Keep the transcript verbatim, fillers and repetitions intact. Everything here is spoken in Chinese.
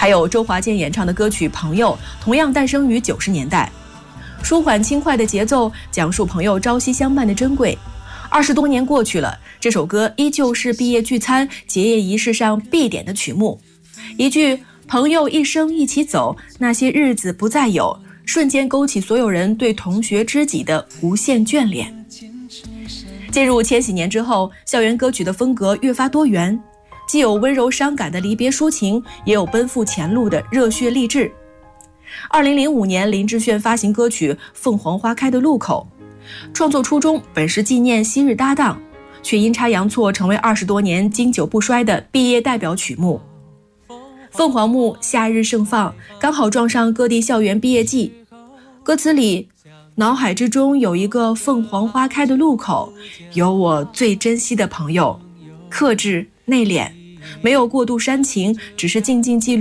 还有周华健演唱的歌曲《朋友》，同样诞生于九十年代。舒缓轻快的节奏，讲述朋友朝夕相伴的珍贵。二十多年过去了，这首歌依旧是毕业聚餐、结业仪式上必点的曲目。一句“朋友一生一起走，那些日子不再有”，瞬间勾起所有人对同学知己的无限眷恋。进入千禧年之后，校园歌曲的风格越发多元，既有温柔伤感的离别抒情，也有奔赴前路的热血励志。二零零五年，林志炫发行歌曲《凤凰花开的路口》，创作初衷本是纪念昔日搭档，却阴差阳错成为二十多年经久不衰的毕业代表曲目。凤凰木夏日盛放，刚好撞上各地校园毕业季。歌词里，脑海之中有一个凤凰花开的路口，有我最珍惜的朋友，克制内敛，没有过度煽情，只是静静记录